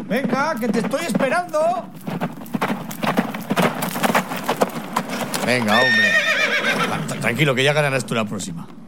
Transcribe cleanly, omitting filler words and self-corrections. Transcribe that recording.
Venga, que te estoy esperando. Venga, hombre. Tranquilo, que ya ganarás tú la próxima.